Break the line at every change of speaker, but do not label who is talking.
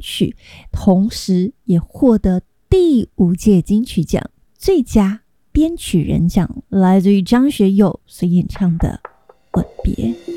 曲，同时也获得第5届金曲奖最佳编曲人奖，来自于张学友所演唱的《吻别》。